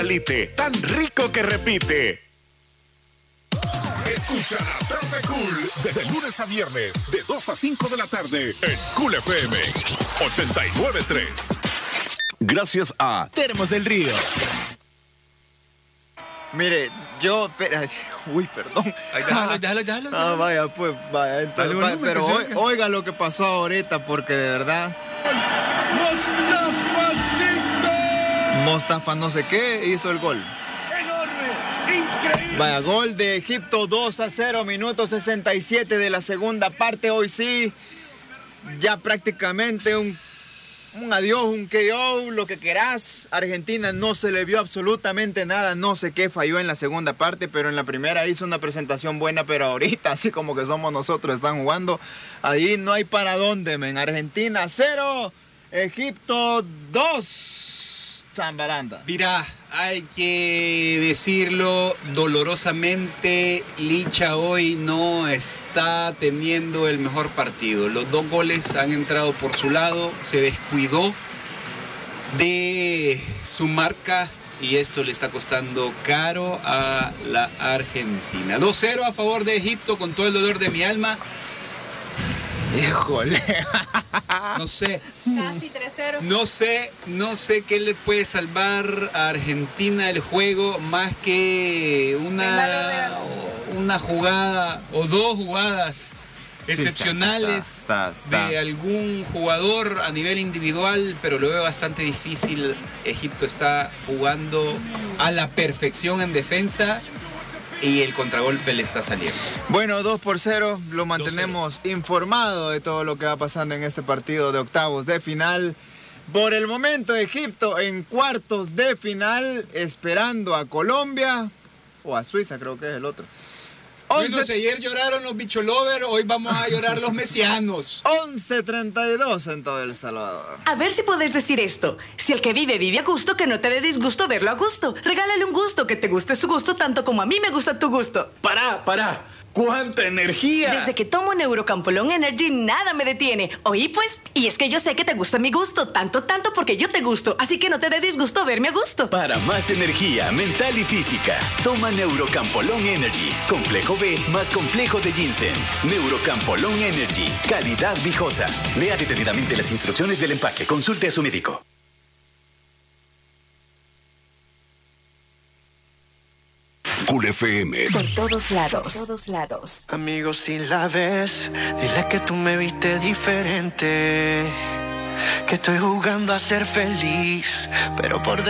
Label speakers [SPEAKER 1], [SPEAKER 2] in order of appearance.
[SPEAKER 1] Lite, tan rico que repite.
[SPEAKER 2] Escucha Profe Cool desde lunes a viernes de 2 a 5 de la tarde en Cool FM 89.3.
[SPEAKER 1] Gracias a
[SPEAKER 3] Termos del Río.
[SPEAKER 4] Mire, yo... Uy, perdón.
[SPEAKER 3] Ay, déjalo.
[SPEAKER 4] Ah, vaya, pues, vaya. Entonces,
[SPEAKER 3] Volumen,
[SPEAKER 4] pero oiga lo que pasó ahorita, porque de verdad... Mostafa no sé qué hizo el gol.
[SPEAKER 3] Enorme, increíble.
[SPEAKER 4] Vaya, gol de Egipto, 2-0, minuto 67 de la segunda parte. Hoy sí, ya prácticamente un adiós, un KO, lo que querás. Argentina no se le vio absolutamente nada, no sé qué falló en la segunda parte, pero en la primera hizo una presentación buena, pero ahorita, así como que somos nosotros, están jugando. Ahí no hay para dónde, men. Argentina 0, Egipto 2. Chambaranda.
[SPEAKER 5] Mira, hay que decirlo dolorosamente, Licha hoy no está teniendo el mejor partido. Los 2 goles han entrado por su lado, se descuidó de su marca y esto le está costando caro a la Argentina. 2-0 a favor de Egipto con todo el dolor de mi alma.
[SPEAKER 4] Híjole.
[SPEAKER 5] No sé.
[SPEAKER 6] Casi 3-0.
[SPEAKER 5] No sé qué le puede salvar a Argentina el juego más que una jugada o 2 jugadas excepcionales de algún jugador a nivel individual, pero lo veo bastante difícil. Egipto está jugando a la perfección en defensa y el contragolpe le está saliendo.
[SPEAKER 4] Bueno, 2-0, lo mantenemos 2-0. Informado de todo lo que va pasando en este partido de octavos de final. Por el momento, Egipto en cuartos de final, esperando a Colombia o a Suiza, creo que es el otro.
[SPEAKER 5] Bueno, si ayer lloraron los bicholovers, hoy vamos a llorar los mesianos.
[SPEAKER 4] 11:32 en todo El Salvador.
[SPEAKER 7] A ver si puedes decir esto. Si el que vive a gusto, que no te dé disgusto verlo a gusto. Regálale un gusto, que te guste su gusto tanto como a mí me gusta tu gusto.
[SPEAKER 3] Pará. ¡Cuánta energía!
[SPEAKER 7] Desde que tomo Neurocampolón Energy, nada me detiene. Oí pues, y es que yo sé que te gusta mi gusto, tanto porque yo te gusto. Así que no te dé disgusto verme a gusto.
[SPEAKER 8] Para más energía mental y física, toma Neurocampolón Energy. Complejo B más complejo de ginseng. Neurocampolón Energy. Calidad viejosa. Lea detenidamente las instrucciones del empaque. Consulte a su médico.
[SPEAKER 1] Cool FM.
[SPEAKER 9] Por todos lados.
[SPEAKER 10] Amigos, si la ves, dile que tú me viste diferente. Que estoy jugando a ser feliz, pero por